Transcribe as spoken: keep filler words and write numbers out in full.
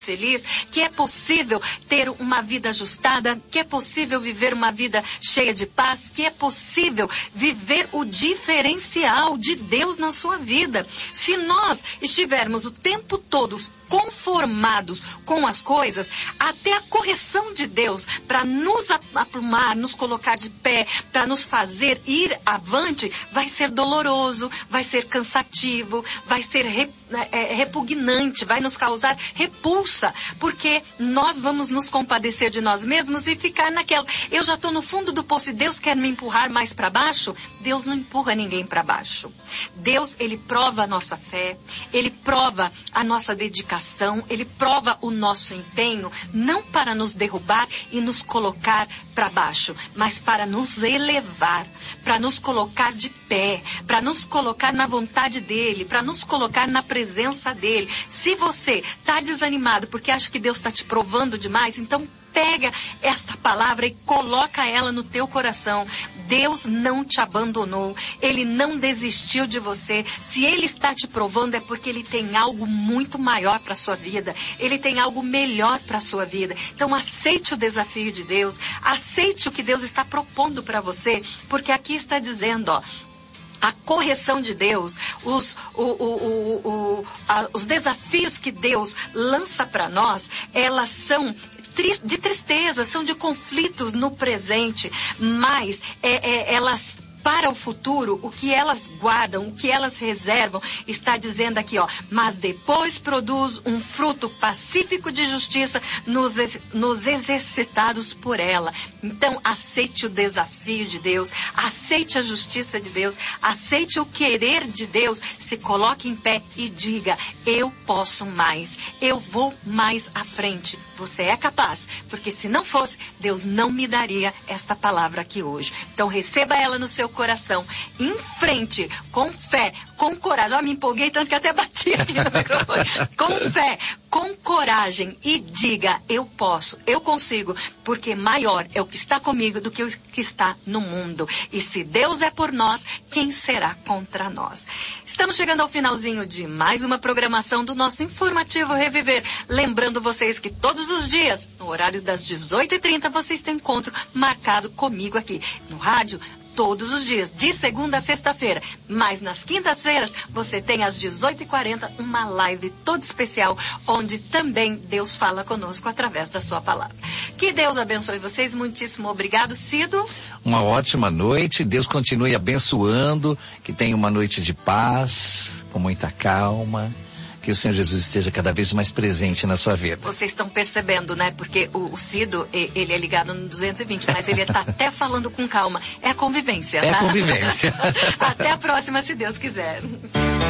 feliz, que é possível ter uma vida ajustada, que é possível viver uma vida cheia de paz, que é possível viver o diferencial de Deus na sua vida. Se nós estivermos o tempo todo conformados com as coisas, até a correção de Deus para nos aprumar, nos colocar de pé, para nos fazer ir avante, vai ser doloroso, vai ser cansativo, vai ser re, é, repugnante, vai nos causar repulsa, porque nós vamos nos compadecer de nós mesmos e ficar naquela, eu já estou no fundo do poço e Deus quer me empurrar mais para baixo. Deus não empurra ninguém para baixo. Deus, ele prova a nossa fé, ele prova a nossa dedicação, ele prova o nosso empenho, não para nos derrubar e nos colocar para baixo, mas para nos elevar, para nos colocar de pé, para nos colocar na vontade dele, para nos colocar na presença dele. Se você está desanimado porque acha que Deus está te provando demais, então pega esta palavra e coloca ela no teu coração. Deus não te abandonou. Ele não desistiu de você. Se Ele está te provando é porque Ele tem algo muito maior para a sua vida. Ele tem algo melhor para a sua vida. Então aceite o desafio de Deus. Aceite o que Deus está propondo para você. Porque aqui está dizendo, ó, a correção de Deus, os, o, o, o, o, a, os desafios que Deus lança para nós, elas são de tristeza, são de conflitos no presente, mas é, é, elas, para o futuro, o que elas guardam, o que elas reservam, está dizendo aqui, ó, mas depois produz um fruto pacífico de justiça nos, nos exercitados por ela. Então, aceite o desafio de Deus, aceite a justiça de Deus, aceite o querer de Deus, se coloque em pé e diga, eu posso mais, eu vou mais à frente. Você é capaz, porque se não fosse, Deus não me daria esta palavra aqui hoje. Então, receba ela no seu coração, em frente, com fé, com coragem. Ó, me empolguei tanto que até bati aqui no microfone. Com fé, com coragem e diga, eu posso, eu consigo, porque maior é o que está comigo do que o que está no mundo. E se Deus é por nós, quem será contra nós? Estamos chegando ao finalzinho de mais uma programação do nosso Informativo Reviver. Lembrando vocês que todos os dias, no horário das dezoito e trinta, vocês têm encontro marcado comigo aqui no rádio, todos os dias, de segunda a sexta-feira. Mas nas quintas-feiras, você tem às dezoito e quarenta uma live toda especial, onde também Deus fala conosco através da sua palavra. Que Deus abençoe vocês. Muitíssimo obrigado, Cido. Uma ótima noite. Deus continue abençoando. Que tenha uma noite de paz, com muita calma. Que o Senhor Jesus esteja cada vez mais presente na sua vida. Vocês estão percebendo, né? Porque o, o Cido, ele é ligado no duzentos e vinte, mas ele está até falando com calma. É a convivência, É tá? a convivência. Até a próxima, se Deus quiser.